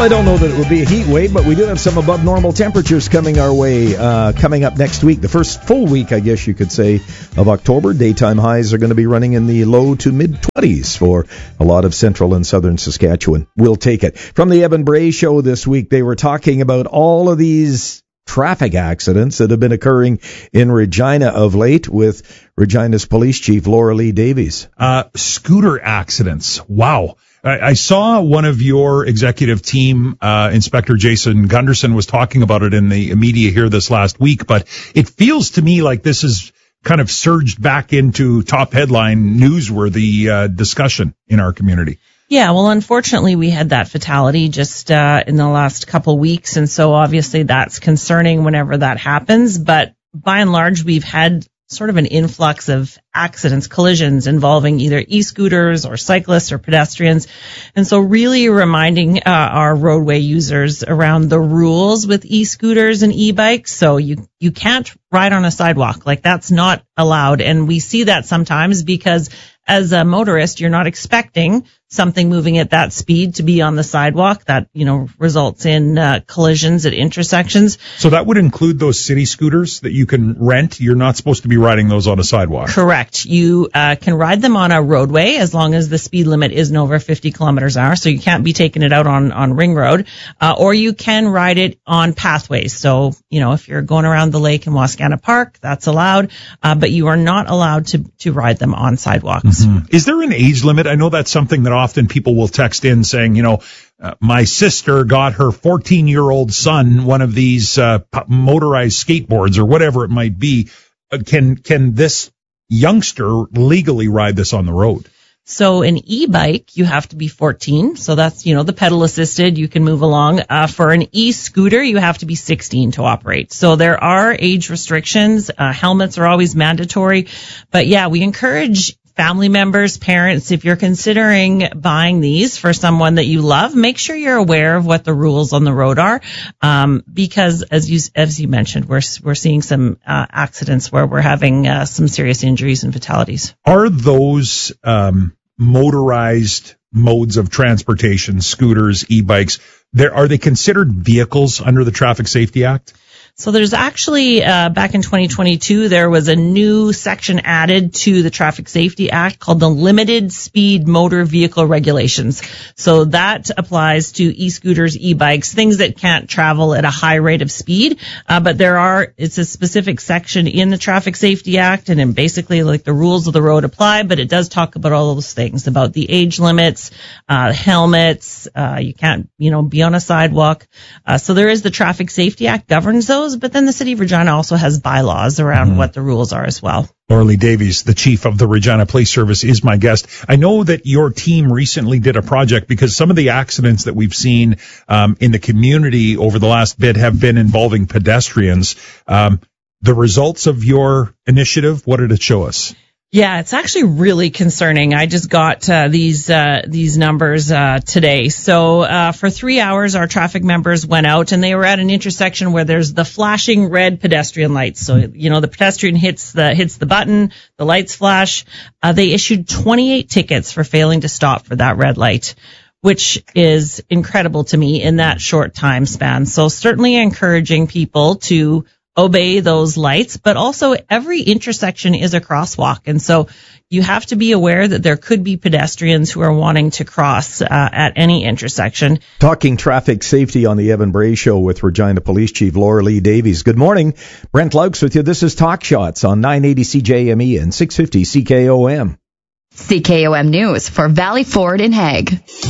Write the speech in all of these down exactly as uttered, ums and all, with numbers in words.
Well, I don't know that it will be a heat wave, but we do have some above normal temperatures coming our way, uh, coming up next week. The first full week, I guess you could say, of October. Daytime highs are going to be running in the low to mid-twenties for a lot of central and southern Saskatchewan. We'll take it. From the Evan Bray Show this week, they were talking about all of these traffic accidents that have been occurring in Regina of late with Regina's police chief, Laura Lee Davies. Uh, scooter accidents. Wow. I saw one of your executive team, uh, Inspector Jason Gunderson, was talking about it in the media here this last week, but it feels to me like this has kind of surged back into top headline newsworthy uh, discussion in our community. Yeah, well, unfortunately, we had that fatality just uh, in the last couple weeks, and so obviously that's concerning whenever that happens, but by and large, we've had sort of an influx of accidents, collisions involving either e-scooters or cyclists or pedestrians. And so really reminding uh, our roadway users around the rules with e-scooters and e-bikes. So you, you can't ride on a sidewalk. Like, that's not allowed. And we see that sometimes because as a motorist, you're not expecting something moving at that speed to be on the sidewalk. That, you know, results in uh, collisions at intersections. So that would include those city scooters that you can rent. You're not supposed to be riding those on a sidewalk. Correct. You uh, can ride them on a roadway as long as the speed limit isn't over fifty kilometers an hour. So you can't be taking it out on, on Ring Road. Uh, or you can ride it on pathways. So, you know, if you're going around the lake in Wascana Park, that's allowed. Uh, but you are not allowed to, to ride them on sidewalks. Mm-hmm. Is there an age limit? I know that's something that often people will text in saying, you know, uh, my sister got her fourteen-year-old son one of these uh, motorized skateboards or whatever it might be. Uh, can can this youngster legally ride this on the road? So an e-bike, you have to be fourteen. So that's, you know, the pedal assisted. You can move along. Uh, for an e-scooter, you have to be sixteen to operate. So there are age restrictions. Uh, helmets are always mandatory. But yeah, we encourage family members, parents, if you're considering buying these for someone that you love, make sure you're aware of what the rules on the road are. Um, because as you, as you mentioned, we're, we're seeing some, uh, accidents where we're having, uh, some serious injuries and fatalities. Are those, um, motorized modes of transportation, scooters, e-bikes, there, are they considered vehicles under the Traffic Safety Act? So there's actually, uh, back in twenty twenty-two, there was a new section added to the Traffic Safety Act called the Limited Speed Motor Vehicle Regulations. So that applies to e-scooters, e-bikes, things that can't travel at a high rate of speed. Uh, but there are, it's a specific section in the Traffic Safety Act, and then basically like the rules of the road apply, but it does talk about all those things, about the age limits, uh, helmets, uh, you can't, you know, be on a sidewalk. Uh, so there is the Traffic Safety Act governs those. But then the City of Regina also has bylaws around mm-hmm. what the rules are as well. Laura Lee Davies, the chief of the Regina Police Service, is my guest. I know that your team recently did a project because some of the accidents that we've seen um, in the community over the last bit have been involving pedestrians. Um, the results of your initiative, what did it show us? Yeah, it's actually really concerning. I just got uh, these uh, these numbers uh, today. So uh, for three hours, our traffic members went out, and they were at an intersection where there's the flashing red pedestrian lights. So you know the pedestrian hits the hits the button, the lights flash. Uh, they issued twenty-eight tickets for failing to stop for that red light, which is incredible to me in that short time span. So certainly encouraging people to obey those lights, but also every intersection is a crosswalk. And so you have to be aware that there could be pedestrians who are wanting to cross uh, at any intersection. Talking traffic safety on the Evan Bray Show with Regina Police Chief Laura Lee Davies. Good morning. Brent Laux with you. This is Talk Shots on nine eighty C J M E and six fifty C K O M. C K O M News for Valley Ford in Hague.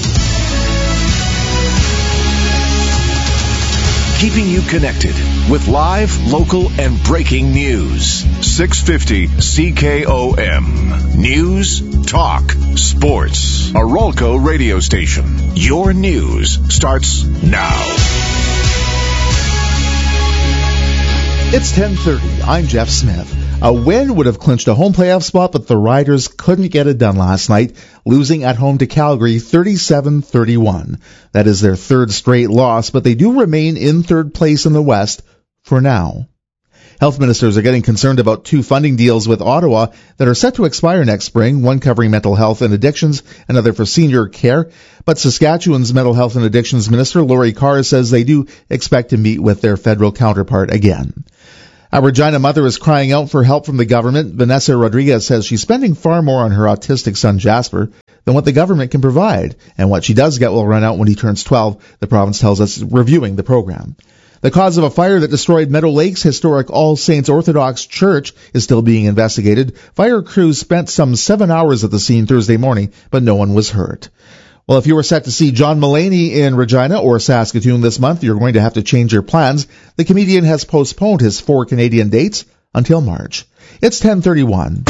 Keeping you connected with live, local, and breaking news. six fifty C K O M. News, talk, sports. A Rolco radio station. Your news starts now. It's ten thirty. I'm Jeff Smith. A win would have clinched a home playoff spot, but the Riders couldn't get it done last night, losing at home to Calgary thirty-seven thirty-one. That is their third straight loss, but they do remain in third place in the West for now. Health ministers are getting concerned about two funding deals with Ottawa that are set to expire next spring, one covering mental health and addictions, another for senior care. But Saskatchewan's Mental Health and Addictions Minister, Lori Carr, says they do expect to meet with their federal counterpart again. A Regina mother is crying out for help from the government. Vanessa Rodriguez says she's spending far more on her autistic son Jasper than what the government can provide, and what she does get will run out when he turns twelve, the province tells us, reviewing the program. The cause of a fire that destroyed Meadow Lake's historic All Saints Orthodox Church is still being investigated. Fire crews spent some seven hours at the scene Thursday morning, but no one was hurt. Well, if you were set to see John Mulaney in Regina or Saskatoon this month, you're going to have to change your plans. The comedian has postponed his four Canadian dates until March. It's ten thirty-one.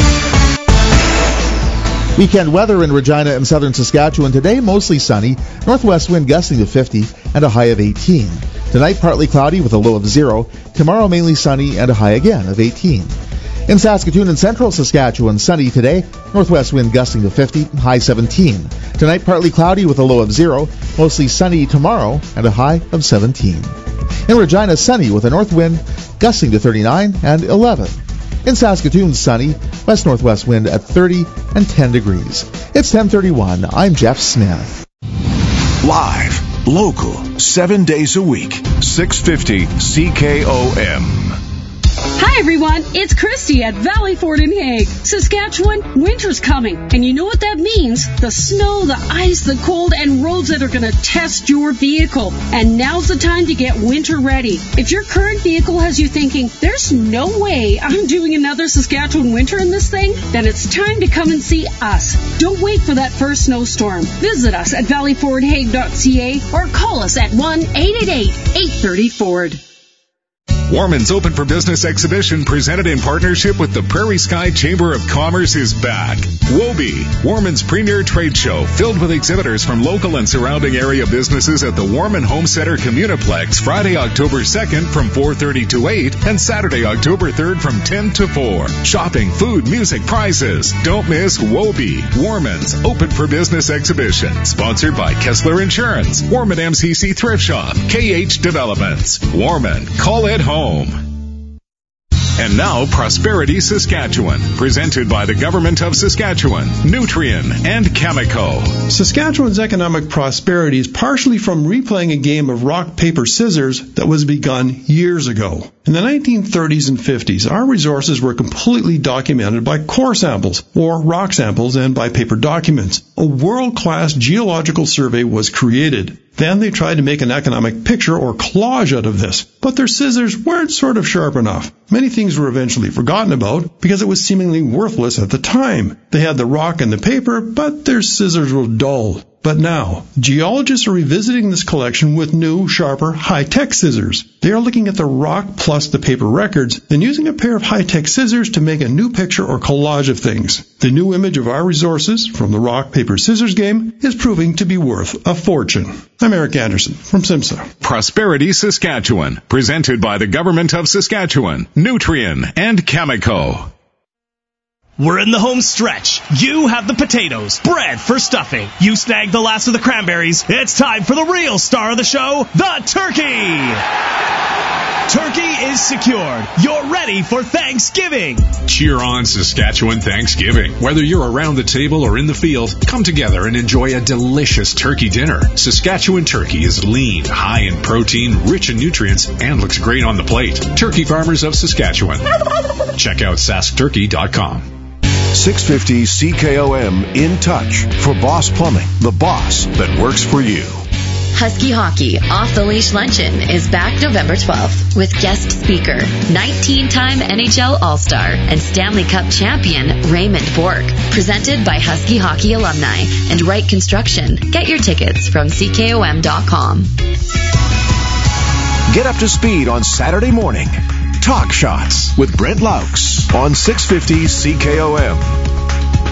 Weekend weather in Regina and southern Saskatchewan today, mostly sunny, northwest wind gusting to fifty and a high of eighteen. Tonight, partly cloudy with a low of zero. Tomorrow, mainly sunny and a high again of eighteen. In Saskatoon and central Saskatchewan, sunny today, northwest wind gusting to fifty, high seventeen. Tonight, partly cloudy with a low of zero, mostly sunny tomorrow and a high of seventeen. In Regina, sunny with a north wind gusting to thirty-nine and eleven. In Saskatoon, sunny, west-northwest wind at thirty and ten degrees. It's ten thirty-one. I'm Jeff Smith. Live, local, seven days a week, six fifty C K O M. Hi everyone, it's Christy at Valley Ford in Hague. Saskatchewan, winter's coming, and you know what that means. The snow, the ice, the cold, and roads that are going to test your vehicle. And now's the time to get winter ready. If your current vehicle has you thinking, there's no way I'm doing another Saskatchewan winter in this thing, then it's time to come and see us. Don't wait for that first snowstorm. Visit us at valley ford hague dot c a or call us at one eight eight eight, eight three zero, Ford. Warman's Open for Business exhibition, presented in partnership with the Prairie Sky Chamber of Commerce, is back. WOBE, Warman's premier trade show, filled with exhibitors from local and surrounding area businesses at the Warman Home Center Communiplex, Friday, October second from four thirty to eight, and Saturday, October third from ten to four. Shopping, food, music, prizes. Don't miss WOBE, Warman's Open for Business exhibition, sponsored by Kessler Insurance, Warman M C C Thrift Shop, K H Developments. Warman, call it home. And now, Prosperity Saskatchewan, presented by the Government of Saskatchewan, Nutrien, and Cameco. Saskatchewan's economic prosperity is partially from replaying a game of rock, paper, scissors that was begun years ago. In the nineteen thirties and fifties, our resources were completely documented by core samples, or rock samples, and by paper documents. A world-class geological survey was created. Then they tried to make an economic picture or collage out of this, but their scissors weren't sort of sharp enough. Many things were eventually forgotten about because it was seemingly worthless at the time. They had the rock and the paper, but their scissors were dull. But now, geologists are revisiting this collection with new, sharper, high-tech scissors. They are looking at the rock plus the paper records, then using a pair of high-tech scissors to make a new picture or collage of things. The new image of our resources from the rock, paper, scissors game is proving to be worth a fortune. I'm Eric Anderson from SIMSA. Prosperity Saskatchewan, presented by the Government of Saskatchewan, Nutrien, and Cameco. We're in the home stretch. You have the potatoes, bread for stuffing. You snagged the last of the cranberries. It's time for the real star of the show, the turkey. Turkey is secured. You're ready for Thanksgiving. Cheer on Saskatchewan Thanksgiving. Whether you're around the table or in the field, come together and enjoy a delicious turkey dinner. Saskatchewan turkey is lean, high in protein, rich in nutrients, and looks great on the plate. Turkey Farmers of Saskatchewan. Check out sask turkey dot com. six fifty C K O M In Touch for Boss Plumbing, the boss that works for you. Husky Hockey Off the Leash Luncheon is back November twelfth with guest speaker, nineteen-time N H L All-Star and Stanley Cup champion Raymond Bourque. Presented by Husky Hockey alumni and Wright Construction. Get your tickets from C K O M dot com. Get up to speed on Saturday morning. Talk Shots with Brent Laux on six fifty C K O M.